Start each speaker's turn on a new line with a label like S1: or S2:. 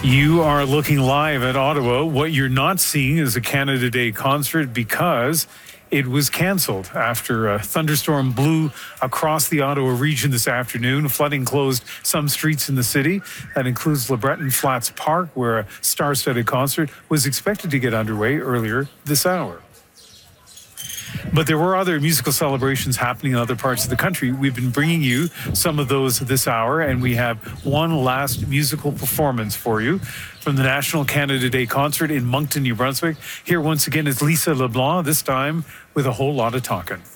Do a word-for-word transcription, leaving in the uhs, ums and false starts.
S1: You are looking live at Ottawa. What you're not seeing is a Canada Day concert because it was canceled after a thunderstorm blew across the Ottawa region this afternoon. Flooding closed some streets in the city. That includes LeBreton Flats Park, where a star-studded concert was expected to get underway earlier this hour. But there were other musical celebrations happening in other parts of the country. We've been bringing you some of those this hour, and we have one last musical performance for you from the National Canada Day concert in Moncton, New Brunswick. Here once again is Lisa LeBlanc, this time with A Whole Lot of Talkin'.